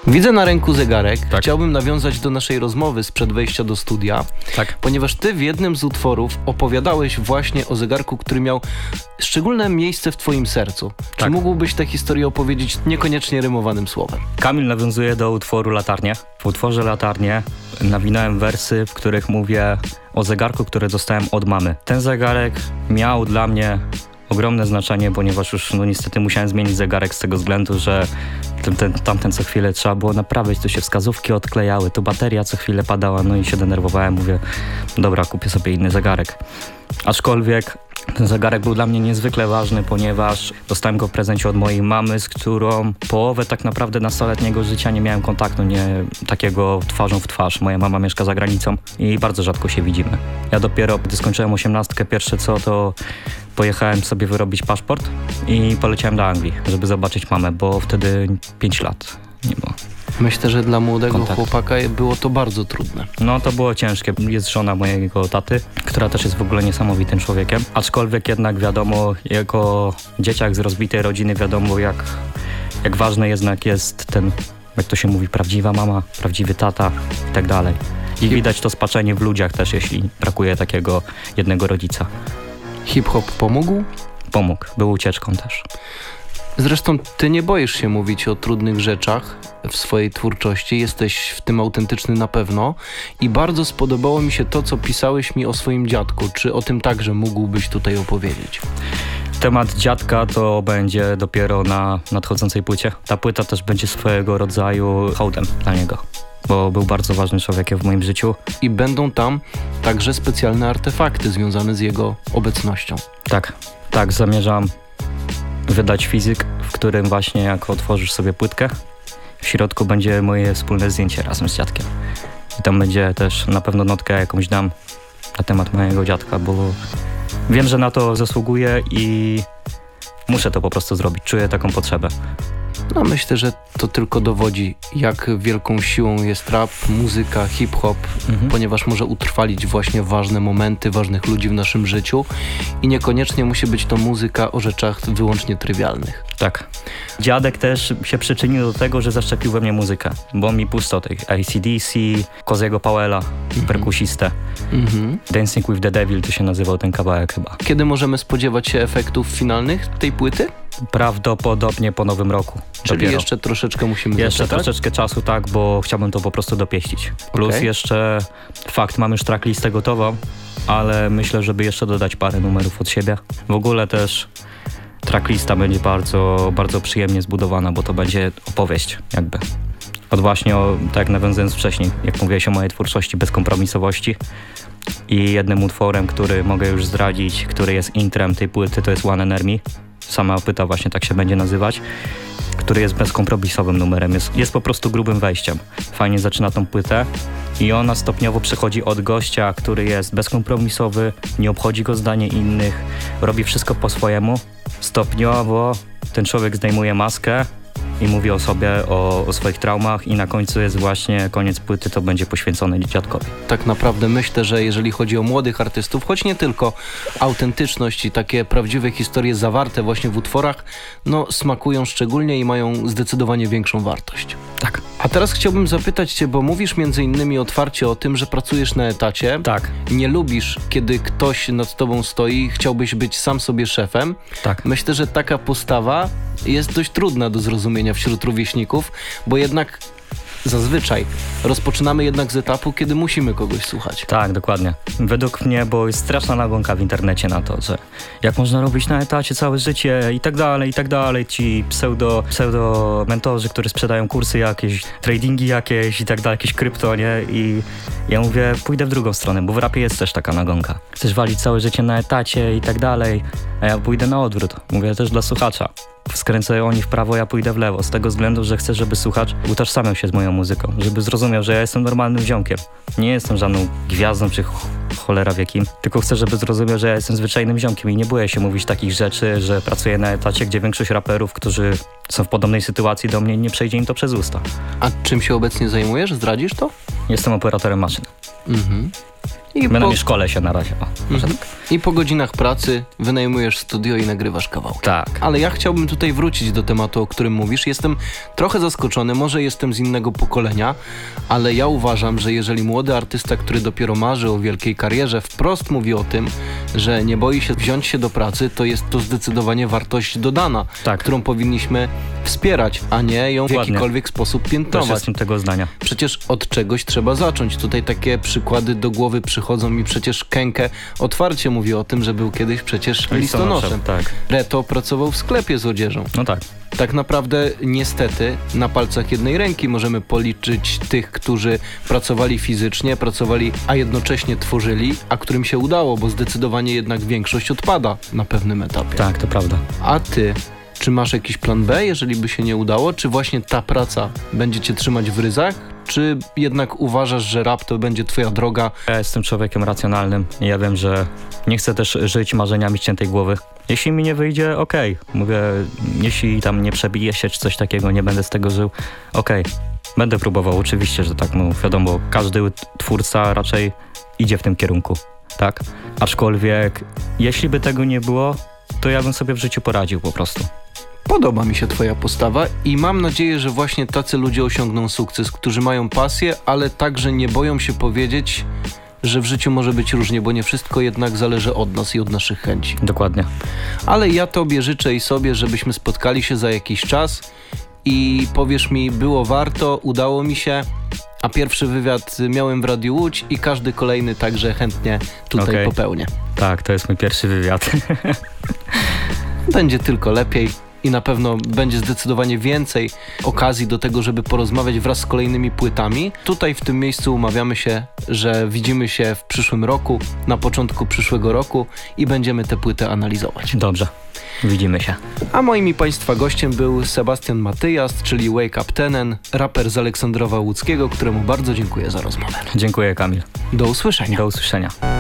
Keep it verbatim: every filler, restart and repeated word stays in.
Widzę na ręku zegarek. Tak. Chciałbym nawiązać do naszej rozmowy sprzed wejścia do studia, Tak. ponieważ ty w jednym z utworów opowiadałeś właśnie o zegarku, który miał szczególne miejsce w twoim sercu. Czy Tak. mógłbyś tę historię opowiedzieć niekoniecznie rymowanym słowem? Kamil nawiązuje do utworu Latarnie. W utworze Latarnie nawinąłem wersy, w których mówię o zegarku, który dostałem od mamy. Ten zegarek miał dla mnie ogromne znaczenie, ponieważ już no niestety musiałem zmienić zegarek z tego względu, że ten, ten, tamten co chwilę trzeba było naprawiać, tu się wskazówki odklejały, tu bateria co chwilę padała, no i się denerwowałem, mówię, dobra, kupię sobie inny zegarek. Aczkolwiek ten zegarek był dla mnie niezwykle ważny, ponieważ dostałem go w prezencie od mojej mamy, z którą połowę tak naprawdę nastoletniego życia nie miałem kontaktu, nie takiego twarzą w twarz. Moja mama mieszka za granicą i bardzo rzadko się widzimy. Ja dopiero, gdy skończyłem osiemnastkę, pierwsze co, to pojechałem sobie wyrobić paszport i poleciałem do Anglii, żeby zobaczyć mamę, bo wtedy pięć lat nie było. Myślę, że dla młodego Kontakt. chłopaka było to bardzo trudne. No to było ciężkie. Jest żona mojego taty, która też jest w ogóle niesamowitym człowiekiem. Aczkolwiek jednak wiadomo, jako dzieciak z rozbitej rodziny wiadomo jak, jak ważny jednak jest ten, jak to się mówi, prawdziwa mama, prawdziwy tata i tak dalej. I widać to spaczenie w ludziach też, jeśli brakuje takiego jednego rodzica. Hip-hop pomógł? Pomógł. Był ucieczką też. Zresztą ty nie boisz się mówić o trudnych rzeczach w swojej twórczości, jesteś w tym autentyczny na pewno i bardzo spodobało mi się to, co pisałeś mi o swoim dziadku. Czy o tym także mógłbyś tutaj opowiedzieć? Temat dziadka to będzie dopiero na nadchodzącej płycie. Ta płyta też będzie swojego rodzaju hołdem dla niego, bo był bardzo ważnym człowiekiem w moim życiu. I będą tam także specjalne artefakty związane z jego obecnością. Tak, tak, zamierzam wydać fizyk, w którym właśnie jak otworzysz sobie płytkę, w środku będzie moje wspólne zdjęcie razem z dziadkiem. I tam będzie też na pewno notkę jakąś dam na temat mojego dziadka, bo wiem, że na to zasługuję i muszę to po prostu zrobić. Czuję taką potrzebę. No myślę, że to tylko dowodzi, jak wielką siłą jest rap, muzyka, hip-hop, Mhm. ponieważ może utrwalić właśnie ważne momenty, ważnych ludzi w naszym życiu i niekoniecznie musi być to muzyka o rzeczach wyłącznie trywialnych. Tak. Dziadek też się przyczynił do tego, że zaszczepił we mnie muzykę, bo mi pusto tych A C D C, Coziego Powella, Mhm. perkusistę. Mhm. Dancing with the Devil to się nazywał ten kawałek chyba. Kiedy możemy spodziewać się efektów finalnych tej płyty? Prawdopodobnie po nowym roku. Czyli Dopiero. jeszcze troszeczkę musimy Jeszcze zaczekać? troszeczkę czasu, tak, bo chciałbym to po prostu dopieścić. Plus Okej. jeszcze fakt, mam już tracklistę gotową, ale myślę, żeby jeszcze dodać parę numerów od siebie. W ogóle też tracklista będzie bardzo, bardzo przyjemnie zbudowana, bo to będzie opowieść jakby. Od właśnie, o, tak jak nawiązując wcześniej, jak mówiłeś o mojej twórczości, bezkompromisowości i jednym utworem, który mogę już zdradzić, który jest intrem tej płyty, to jest One Enemy. Sama płyta właśnie tak się będzie nazywać, który jest bezkompromisowym numerem, jest, jest po prostu grubym wejściem. Fajnie zaczyna tą płytę i ona stopniowo przechodzi od gościa, który jest bezkompromisowy, nie obchodzi go zdanie innych, robi wszystko po swojemu. Stopniowo ten człowiek zdejmuje maskę i mówi o sobie, o, o swoich traumach i na końcu jest właśnie koniec płyty, to będzie poświęcony dziadkowi. Tak naprawdę myślę, że jeżeli chodzi o młodych artystów, choć nie tylko, autentyczność i takie prawdziwe historie zawarte właśnie w utworach, no smakują szczególnie i mają zdecydowanie większą wartość. Tak. A teraz chciałbym zapytać cię, bo mówisz między innymi otwarcie o tym, że pracujesz na etacie. Tak. Nie lubisz, kiedy ktoś nad tobą stoi, chciałbyś być sam sobie szefem. Tak. Myślę, że taka postawa jest dość trudna do zrozumienia wśród rówieśników, bo jednak zazwyczaj rozpoczynamy jednak z etapu, kiedy musimy kogoś słuchać. Tak, dokładnie. Według mnie, bo jest straszna nagonka w internecie na to, że jak można robić na etacie całe życie i tak dalej, i tak dalej. Ci pseudo, pseudo mentorzy, którzy sprzedają kursy jakieś, tradingi jakieś i tak dalej, jakieś krypto, nie? I ja mówię, pójdę w drugą stronę, bo w rapie jest też taka nagonka. Chcesz walić całe życie na etacie i tak dalej, a ja pójdę na odwrót. Mówię też dla słuchacza. Skręcają oni w prawo, ja pójdę w lewo. Z tego względu, że chcę, żeby słuchacz utożsamiał się z moją muzyką. Żeby zrozumiał, że ja jestem normalnym ziomkiem. Nie jestem żadną gwiazdą czy ch- cholera wie kim. Tylko chcę, żeby zrozumiał, że ja jestem zwyczajnym ziomkiem i nie boję się mówić takich rzeczy, że pracuję na etacie, gdzie większość raperów, którzy są w podobnej sytuacji do mnie, nie przejdzie im to przez usta. A czym się obecnie zajmujesz? Zdradzisz to? Jestem operatorem maszyn. Mhm. I Będę po... mi szkole się na razie. O, może Mhm. tak. I po godzinach pracy wynajmujesz studio i nagrywasz kawałki. Tak. Ale ja chciałbym tutaj wrócić do tematu, o którym mówisz. Jestem trochę zaskoczony, może jestem z innego pokolenia, ale ja uważam, że jeżeli młody artysta, który dopiero marzy o wielkiej karierze, wprost mówi o tym, że nie boi się wziąć się do pracy, to jest to zdecydowanie wartość dodana, Tak. którą powinniśmy wspierać, a nie ją w Dokładnie. jakikolwiek sposób Też piętnować. jestem tego zdania. Przecież od czegoś trzeba zacząć. Tutaj takie przykłady do głowy przychodzą mi. Przecież Kenke otwarcie mówi o tym, że był kiedyś przecież listonoszem. Tak. Reto pracował w sklepie z odzieżą. No tak. Tak naprawdę niestety na palcach jednej ręki możemy policzyć tych, którzy pracowali fizycznie, pracowali, a jednocześnie tworzyli, a którym się udało, bo zdecydowanie jednak większość odpada na pewnym etapie. Tak, to prawda. A ty, czy masz jakiś plan B, jeżeli by się nie udało? Czy właśnie ta praca będzie cię trzymać w ryzach? Czy jednak uważasz, że rap to będzie twoja droga? Ja jestem człowiekiem racjonalnym i ja wiem, że nie chcę też żyć marzeniami ściętej głowy. Jeśli mi nie wyjdzie, okej. Mówię, jeśli tam nie przebije się czy coś takiego, nie będę z tego żył, okej. Będę próbował, oczywiście, że tak, no wiadomo, każdy twórca raczej idzie w tym kierunku, tak? Aczkolwiek, jeśli by tego nie było, to ja bym sobie w życiu poradził po prostu. Podoba mi się twoja postawa i mam nadzieję, że właśnie tacy ludzie osiągną sukces, którzy mają pasję, ale także nie boją się powiedzieć, że w życiu może być różnie, bo nie wszystko jednak zależy od nas i od naszych chęci. Dokładnie. Ale ja tobie życzę i sobie, żebyśmy spotkali się za jakiś czas i powiesz mi, było warto, udało mi się, a pierwszy wywiad miałem w Radiu Łódź i każdy kolejny także chętnie tutaj Okej. popełnię. Tak, to jest mój pierwszy wywiad. Będzie tylko lepiej i na pewno będzie zdecydowanie więcej okazji do tego, żeby porozmawiać wraz z kolejnymi płytami. Tutaj w tym miejscu umawiamy się, że widzimy się w przyszłym roku, na początku przyszłego roku i będziemy tę płytę analizować. Dobrze, widzimy się. A moim i Państwa gościem był Sebastian Matyjas, czyli Wake Up Tenen, raper z Aleksandrowa Łódzkiego, któremu bardzo dziękuję za rozmowę. Dziękuję, Kamil. Do usłyszenia. Do usłyszenia.